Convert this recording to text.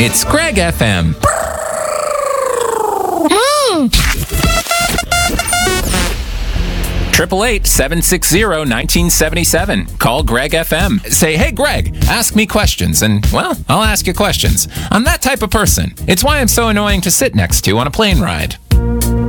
It's Greg FM. 888-760-1977. Call Greg FM. Say, hey, Greg, ask me questions. And, well, I'll ask you questions. I'm that type of person. It's why I'm so annoying to sit next to on a plane ride.